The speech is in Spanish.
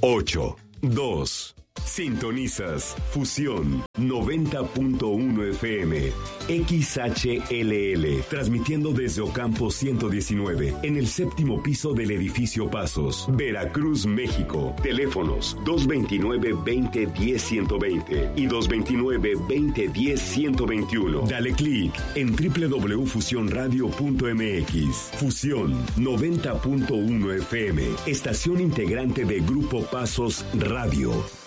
8, 2. Sintonizas Fusión 90.1 FM XHLL, transmitiendo desde Ocampo 119 en el séptimo piso del edificio Pasos, Veracruz, México. Teléfonos 229-2010-120 y 229-2010-121. Dale clic en www.fusionradio.mx. Fusión 90.1 FM, estación integrante de Grupo Pasos Radio.